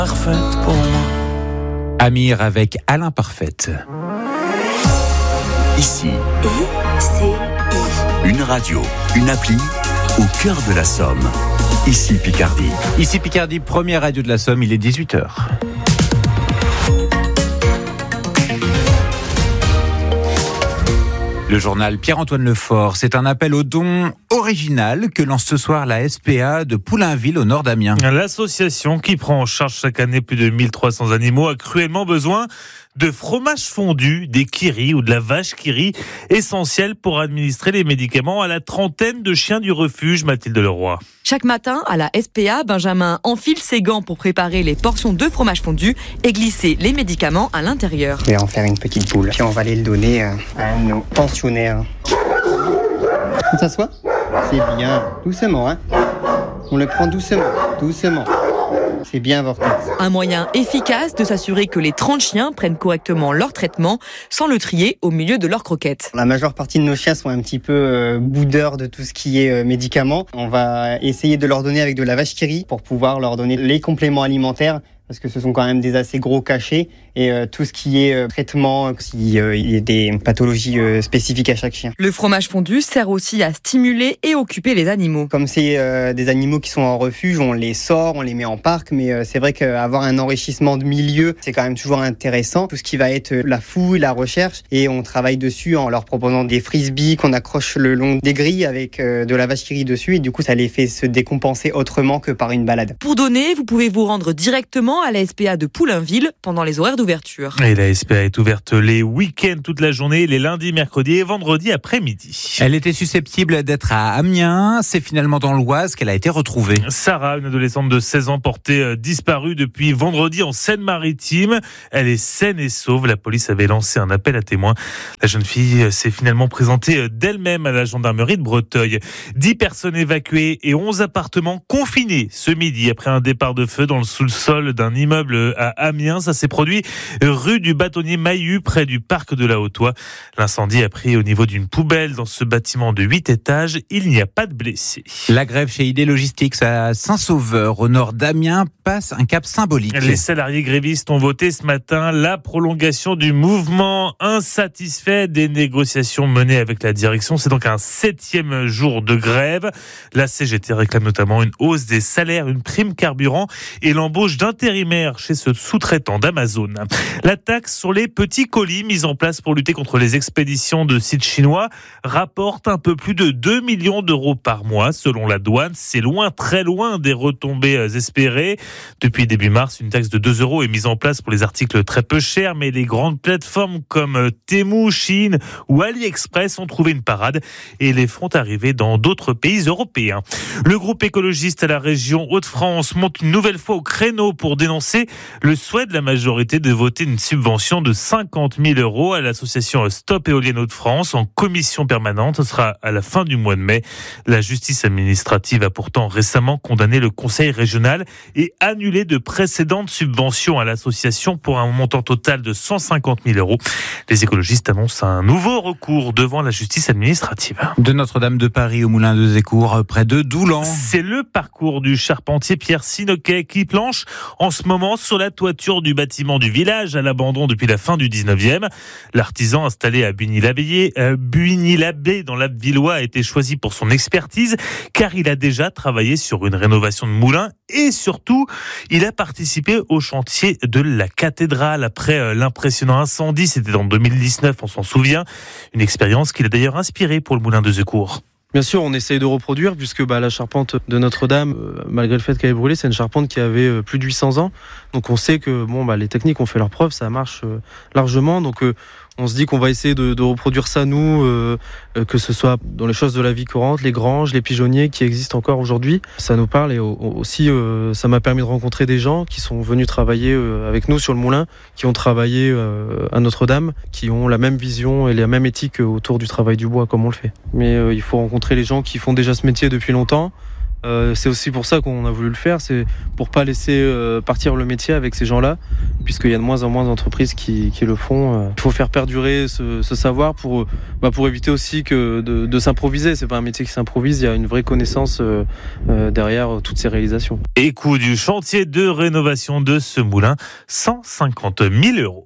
Parfaite pour moi. Amir avec Alain Parfaite. Ici, une radio, une appli au cœur de la Somme. Ici Picardie. Ici Picardie, première radio de la Somme, il est 18h. Le journal Pierre-Antoine Lefort, c'est un appel aux dons original que lance ce soir la SPA de Poulainville au nord d'Amiens. L'association qui prend en charge chaque année plus de 1300 animaux a cruellement besoin de fromage fondu, des kiris ou de la vache kiri, essentiel pour administrer les médicaments à la trentaine de chiens du refuge, Mathilde Leroy. Chaque matin, à la SPA, Benjamin enfile ses gants pour préparer les portions de fromage fondu et glisser les médicaments à l'intérieur. Je vais en faire une petite boule, puis on va aller le donner à nos pensionnaires. On s'assoit ? C'est bien. Doucement, hein ? On le prend doucement. C'est bien Vortex. Un moyen efficace de s'assurer que les 30 chiens prennent correctement leur traitement sans le trier au milieu de leurs croquettes. La majeure partie de nos chiens sont un petit peu boudeurs de tout ce qui est médicaments. On va essayer de leur donner avec de la vache kiri pour pouvoir leur donner les compléments alimentaires parce que ce sont quand même des assez gros cachets et tout ce qui est traitement, s'il y a des pathologies spécifiques à chaque chien. Le fromage fondu sert aussi à stimuler et occuper les animaux. Comme c'est des animaux qui sont en refuge, on les sort, on les met en parc, mais c'est vrai qu'avoir un enrichissement de milieu, c'est quand même toujours intéressant. Tout ce qui va être la fouille, la recherche, et on travaille dessus en leur proposant des frisbees qu'on accroche le long des grilles avec de la vache kiri dessus, et du coup ça les fait se décompenser autrement que par une balade. Pour donner, vous pouvez vous rendre directement à la SPA de Poulainville pendant les horaires d'ouverture. Et la SPA est ouverte les week-ends toute la journée, les lundis, mercredis et vendredis après-midi. Elle était susceptible d'être à Amiens. C'est finalement dans l'Oise qu'elle a été retrouvée. Sarah, une adolescente de 16 ans portée disparue depuis vendredi en Seine-Maritime. Elle est saine et sauve. La police avait lancé un appel à témoins. La jeune fille s'est finalement présentée d'elle-même à la gendarmerie de Breteuil. 10 personnes évacuées et 11 appartements confinés ce midi après un départ de feu dans le sous-sol d'un immeuble à Amiens. Ça s'est produit rue du Bâtonnier Maillu, près du parc de la Haute-Oie. L'incendie a pris au niveau d'une poubelle dans ce bâtiment de 8 étages. Il n'y a pas de blessés. La grève chez ID Logistics à Saint-Sauveur, au nord d'Amiens, passe un cap symbolique. Les salariés grévistes ont voté ce matin la prolongation du mouvement, insatisfait des négociations menées avec la direction. C'est donc un 7e jour de grève. La CGT réclame notamment une hausse des salaires, une prime carburant et l'embauche d'intérimaires chez ce sous-traitant d'Amazon. La taxe sur les petits colis mise en place pour lutter contre les expéditions de sites chinois rapporte un peu plus de 2 millions d'euros par mois. Selon la douane, c'est loin, très loin des retombées espérées. Depuis début mars, une taxe de 2 euros est mise en place pour les articles très peu chers, mais les grandes plateformes comme Temu, Chine ou AliExpress ont trouvé une parade et les font arriver dans d'autres pays européens. Le groupe écologiste à la région Hauts-de-France monte une nouvelle fois au créneau pour dénoncer le souhait de la majorité de voter une subvention de 50 000 euros à l'association Stop Éolienne Hauts-de-France en commission permanente. Ce sera à la fin du mois de mai. La justice administrative a pourtant récemment condamné le conseil régional et annulé de précédentes subventions à l'association pour un montant total de 150 000 euros. Les écologistes annoncent un nouveau recours devant la justice administrative. De Notre-Dame de Paris au Moulin de Zécourt, près de Doulan. C'est le parcours du charpentier Pierre Sinoquet qui planche en ce moment sur la toiture du bâtiment du village à l'abandon depuis la fin du 19e. L'artisan installé à Buigny-l'Abbé dans l'Abbvillois a été choisi pour son expertise car il a déjà travaillé sur une rénovation de moulin et surtout, il a participé au chantier de la cathédrale après l'impressionnant incendie. C'était en 2019, on s'en souvient. Une expérience qui l'a d'ailleurs inspiré pour le moulin de Zécourt. Bien sûr, on essaye de reproduire puisque la charpente de Notre-Dame, malgré le fait qu'elle ait brûlé, c'est une charpente qui avait plus de 800 ans. Donc on sait que les techniques ont fait leur preuve, ça marche largement. Donc on se dit qu'on va essayer de reproduire ça nous, que ce soit dans les choses de la vie courante, les granges, les pigeonniers qui existent encore aujourd'hui. Ça nous parle et aussi ça m'a permis de rencontrer des gens qui sont venus travailler avec nous sur le moulin, qui ont travaillé à Notre-Dame, qui ont la même vision et la même éthique autour du travail du bois comme on le fait. Mais il faut rencontrer les gens qui font déjà ce métier depuis longtemps, C'est aussi pour ça qu'on a voulu le faire, c'est pour pas laisser partir le métier avec ces gens-là, puisqu'il y a de moins en moins d'entreprises qui le font. Il faut faire perdurer ce savoir pour éviter aussi que de s'improviser. C'est pas un métier qui s'improvise, il y a une vraie connaissance derrière toutes ces réalisations. Et coût du chantier de rénovation de ce moulin, 150 000 €.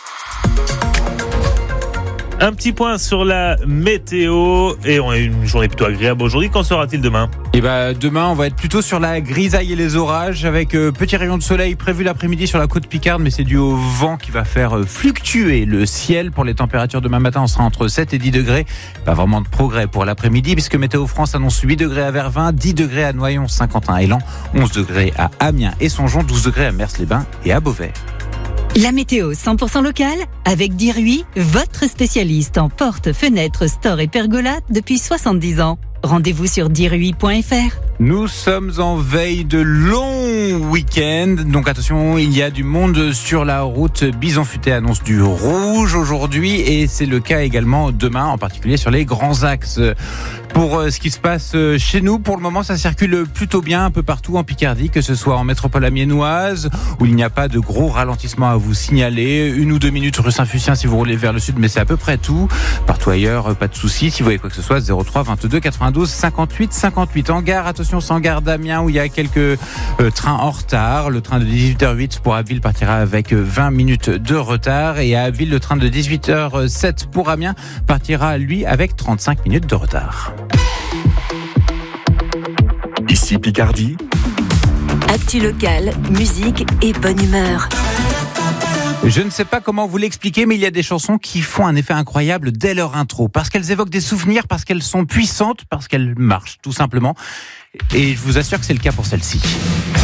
Un petit point sur la météo et on a une journée plutôt agréable aujourd'hui. Qu'en sera-t-il demain ? Demain, on va être plutôt sur la grisaille et les orages avec petits rayons de soleil prévus l'après-midi sur la côte picarde, mais c'est dû au vent qui va faire fluctuer le ciel. Pour les températures demain matin, on sera entre 7 et 10 degrés. Pas vraiment de progrès pour l'après-midi puisque Météo France annonce 8 degrés à Vervins, 10 degrés à Noyon, Saint-Quentin et Laon, 11 degrés à Amiens et Songeon, 12 degrés à Mers-les-Bains et à Beauvais. La météo 100% locale avec Diruy, votre spécialiste en portes, fenêtres, stores et pergolas depuis 70 ans. Rendez-vous sur diruy.fr. Nous sommes en veille de long week-end, donc attention, il y a du monde sur la route. Bison Futé annonce du rouge aujourd'hui et c'est le cas également demain, en particulier sur les grands axes. Pour ce qui se passe chez nous, pour le moment, ça circule plutôt bien un peu partout en Picardie, que ce soit en métropole amiénoise, où il n'y a pas de gros ralentissements à vous signaler. 1 ou 2 minutes rue Saint-Fucien si vous roulez vers le sud, mais c'est à peu près tout. Partout ailleurs, pas de soucis. Si vous voyez quoi que ce soit, 03 22 92 58 58. En gare, attention, c'est en gare d'Amiens où il y a quelques trains en retard. Le train de 18h08 pour Abbeville partira avec 20 minutes de retard. Et à Abbeville, le train de 18h07 pour Amiens partira, lui, avec 35 minutes de retard. Ici Picardie. Actu locale, musique et bonne humeur. Je ne sais pas comment vous l'expliquer, mais il y a des chansons qui font un effet incroyable dès leur intro. Parce qu'elles évoquent des souvenirs, parce qu'elles sont puissantes, parce qu'elles marchent, tout simplement. Et je vous assure que c'est le cas pour celle-ci.